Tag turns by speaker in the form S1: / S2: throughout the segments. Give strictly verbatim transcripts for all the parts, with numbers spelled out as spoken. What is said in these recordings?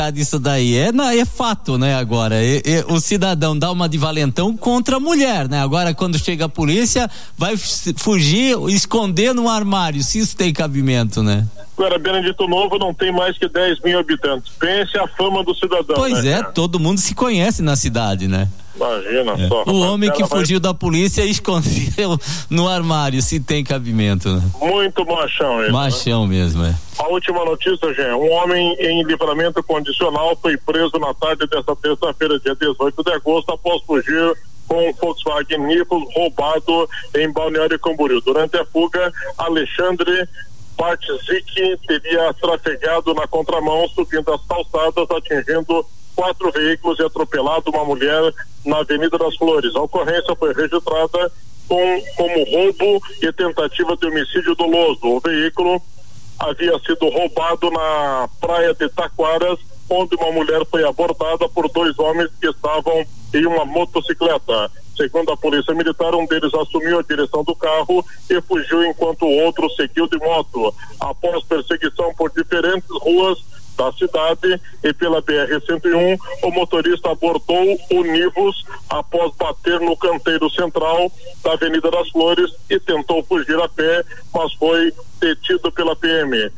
S1: Isso daí é, não, é fato, né? Agora, e, e, o cidadão dá uma de valentão contra a mulher, né? Agora, quando chega a polícia, vai fugir, esconder no armário, se isso tem cabimento, né?
S2: Agora, Benedito Novo não tem mais que dez mil habitantes. Pense a fama do cidadão.
S1: Pois
S2: né,
S1: é,
S2: cara?
S1: Todo mundo se conhece na cidade, né?
S2: Imagina
S1: é.
S2: só.
S1: O homem que
S2: vai...
S1: fugiu da polícia e escondeu no armário, se tem cabimento, né?
S2: Muito machão ele.
S1: Machão né? mesmo, é.
S2: A última notícia, Jean, um homem em livramento condicional foi preso na tarde desta terça-feira, dia dezoito de agosto, após fugir com um Volkswagen Nivus roubado em Balneário Camboriú. Durante a fuga, Alexandre Bartzik teria trafegado na contramão, subindo as calçadas, atingindo quatro veículos e atropelado uma mulher na Avenida das Flores. A ocorrência foi registrada com, como roubo e tentativa de homicídio doloso. O veículo havia sido roubado na praia de Taquaras, onde uma mulher foi abordada por dois homens que estavam em uma motocicleta. Segundo a polícia militar, um deles assumiu a direção do carro e fugiu enquanto o outro seguiu de moto. Após perseguição por diferentes ruas da cidade e pela B R cento e um, o motorista abordou o Nivus após bater no canteiro central da Avenida das Flores e tentou fugir a pé, mas foi detido pela P M.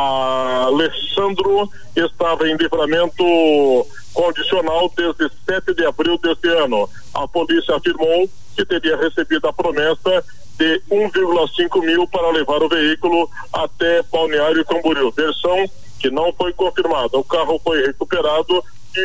S2: A Alessandro estava em livramento condicional desde sete de abril deste ano. A polícia afirmou que teria recebido a promessa de um vírgula cinco mil para levar o veículo até Balneário Camboriú. Versão que não foi confirmada. O carro foi recuperado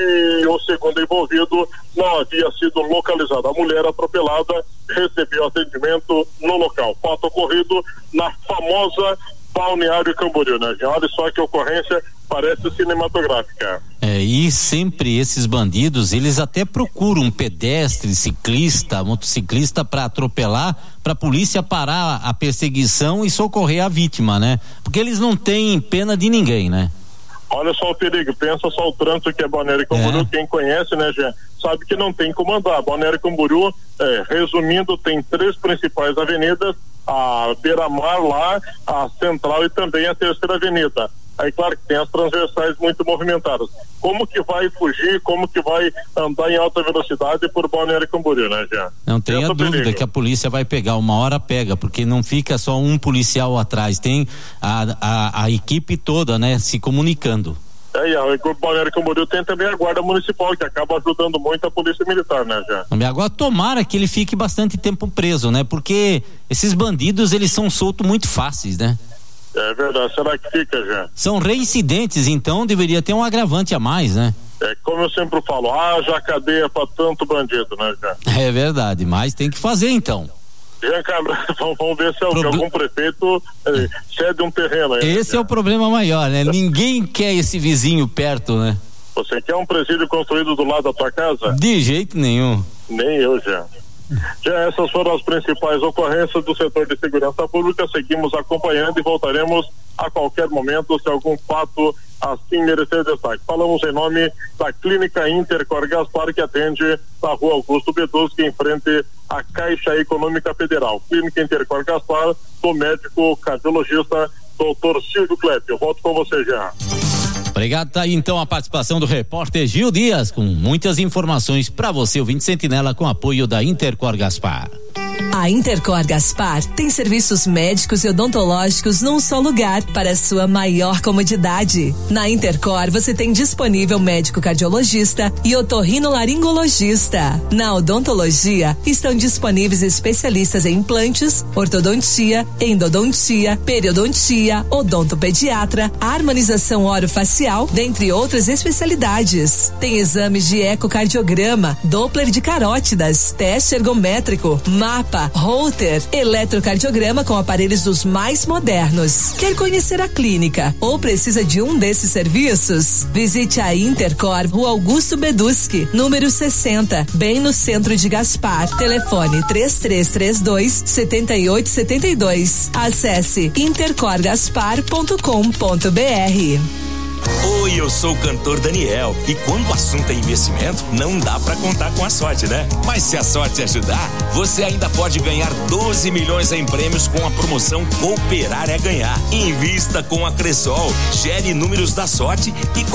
S2: e o segundo envolvido não havia sido localizado. A mulher atropelada recebeu atendimento no local. Fato ocorrido na famosa Balneário Camboriú, né? Olha só que ocorrência parece cinematográfica.
S1: É, e sempre esses bandidos, eles até procuram um pedestre, ciclista, motociclista para atropelar, para a polícia parar a perseguição e socorrer a vítima, né? Porque eles não têm pena de ninguém, né?
S2: Olha só o perigo, pensa só o trânsito que é Balneário Camboriú, é. Quem conhece, né, Jean, sabe que não tem como andar. Balneário Camboriú, é, resumindo, tem três principais avenidas, a Beira-Mar lá, a Central e também a Terceira Avenida. Aí, claro que tem as transversais muito movimentadas. Como que vai fugir, como que vai andar em alta velocidade por Balneário Camboriú, né, Jean?
S1: Não tenha dúvida
S2: perigo.
S1: Que a polícia vai pegar, uma hora pega, porque não fica só um policial atrás, tem a, a, a equipe toda, né, se comunicando.
S2: É, e o Balneário Camboriú tem também a guarda municipal, que acaba ajudando muito a polícia militar, né, Jean?
S1: Agora, tomara que ele fique bastante tempo preso, né, porque esses bandidos, eles são soltos muito fáceis, né?
S2: É verdade, será que fica, já?
S1: São reincidentes, então deveria ter um agravante a mais, né?
S2: É, como eu sempre falo, haja cadeia pra tanto bandido, né, já?
S1: É verdade, mas tem que fazer então.
S2: Jean Câmara, vamos ver se algum, Proble... algum prefeito eh, cede um terreno aí.
S1: Esse né, é o problema maior, né? Ninguém quer esse vizinho perto, né?
S2: Você quer um presídio construído do lado da tua casa?
S1: De jeito nenhum.
S2: Nem eu, já. Já essas foram as principais ocorrências do setor de segurança pública. Seguimos acompanhando e voltaremos a qualquer momento se algum fato assim merecer destaque. Falamos em nome da Clínica Intercor Gaspar, que atende na Rua Augusto Beduschi, em frente à Caixa Econômica Federal. Clínica Intercor Gaspar, do médico cardiologista doutor Silvio Klepp. Eu volto com você já.
S1: Obrigado, tá aí então a participação do repórter Gil Dias, com muitas informações para você, ouvinte Sentinela, com apoio da Intercor Gaspar.
S3: A Intercor Gaspar tem serviços médicos e odontológicos num só lugar para sua maior comodidade. Na Intercor você tem disponível médico cardiologista e otorrinolaringologista. Na odontologia estão disponíveis especialistas em implantes, ortodontia, endodontia, periodontia, odontopediatra, harmonização orofacial, dentre outras especialidades. Tem exames de ecocardiograma, Doppler de carótidas, teste ergométrico, mapa, Holter, eletrocardiograma com aparelhos dos mais modernos. Quer conhecer a clínica ou precisa de um desses serviços? Visite a Intercor, Rua Augusto Beduschi, número sessenta, bem no centro de Gaspar. Telefone três três três dois, sete oito sete dois. Acesse intercor gaspar ponto com ponto b r.
S4: Oi, eu sou o cantor Daniel e quando o assunto é investimento, não dá pra contar com a sorte, né? Mas se a sorte ajudar, você ainda pode ganhar doze milhões em prêmios com a promoção Cooperar é Ganhar. Invista com a Cressol, gere números da sorte e